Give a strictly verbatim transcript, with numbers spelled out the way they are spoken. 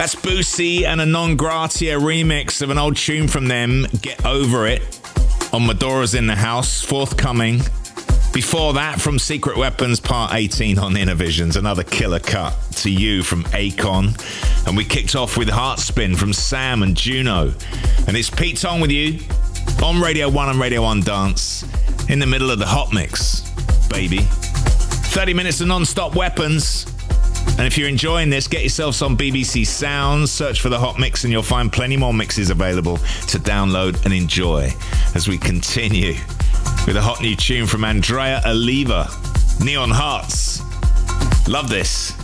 That's Boosie and a Non Gratia remix of an old tune from them, Get Over It, on Medora's in the House, forthcoming. Before that, from Secret Weapons Part eighteen on Innovisions, another killer cut, To You from Akon. And we kicked off with Heartspin from Sam and Juno. And it's Pete Tong with you on Radio one and Radio one Dance, in the middle of the hot mix, baby. thirty minutes of non-stop weapons. And if you're enjoying this, get yourselves on B B C Sounds, search for the hot mix, and you'll find plenty more mixes available to download and enjoy as we continue with a hot new tune from Andrea Oliva, Neon Hearts. Love this.